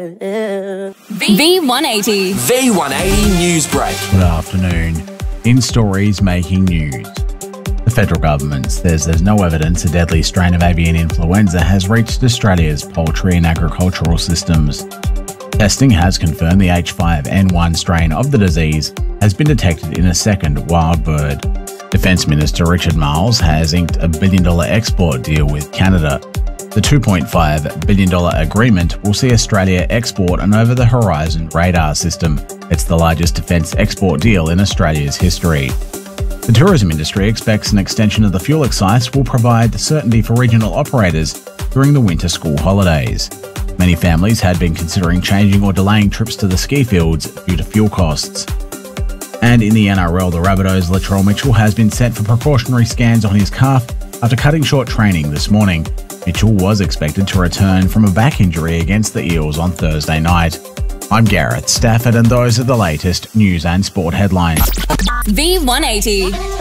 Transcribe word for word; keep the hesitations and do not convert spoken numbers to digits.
V one eighty. V one eighty News Break. Good afternoon. In stories making news. The federal government says there's no evidence a deadly strain of avian influenza has reached Australia's poultry and agricultural systems. Testing has confirmed the H five N one strain of the disease has been detected in a second wild bird. Defence Minister Richard Marles has inked a billion dollar export deal with Canada. The two point five billion dollars agreement will see Australia export an over-the-horizon radar system. It's the largest defence export deal in Australia's history. The tourism industry expects an extension of the fuel excise will provide certainty for regional operators during the winter school holidays. Many families had been considering changing or delaying trips to the ski fields due to fuel costs. And in the N R L, the Rabbitohs' Latrell Mitchell has been sent for precautionary scans on his calf after cutting short training this morning. Mitchell was expected to return from a back injury against the Eels on Thursday night. I'm Gareth Stafford, and those are the latest news and sport headlines. V one eighty.